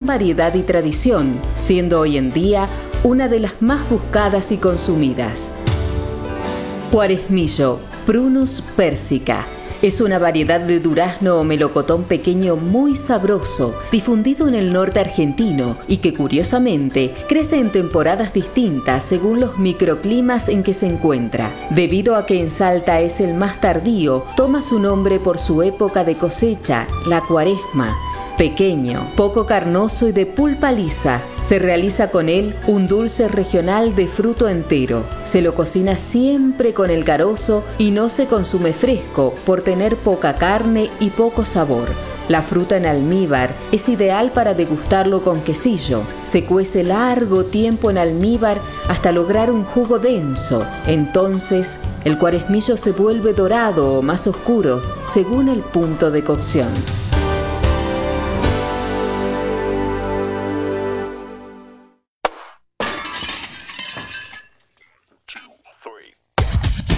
variedad y tradición, siendo hoy en día una de las más buscadas y consumidas. Cuaresmillo, Prunus persica. Es una variedad de durazno o melocotón pequeño muy sabroso, difundido en el norte argentino y que curiosamente crece en temporadas distintas según los microclimas en que se encuentra. Debido a que en Salta es el más tardío, toma su nombre por su época de cosecha, la Cuaresma. Pequeño, poco carnoso y de pulpa lisa, se realiza con él un dulce regional de fruto entero. Se lo cocina siempre con el carozo y no se consume fresco por tener poca carne y poco sabor. La fruta en almíbar es ideal para degustarlo con quesillo. Se cuece largo tiempo en almíbar hasta lograr un jugo denso. Entonces, el cuaresmillo se vuelve dorado o más oscuro según el punto de cocción.